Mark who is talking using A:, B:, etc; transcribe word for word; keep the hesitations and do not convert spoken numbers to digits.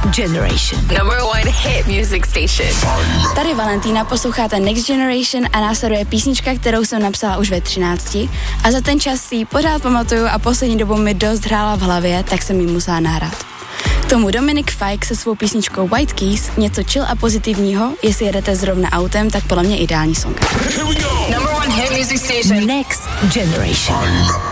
A: Generation.
B: Number one hit music station.
C: Tady Valentína, posloucháte Next Generation a následuje písnička, kterou jsem napsala už ve třinácti a za ten čas si ji pořád pamatuju a poslední dobou mi dost hrála v hlavě, tak jsem ji musela nahrát. K tomu Dominic Fike se svou písničkou White Keys, něco chill a pozitivního, jestli jedete zrovna autem, tak podle mě ideální song.
B: Number one hit music station.
A: Next Generation.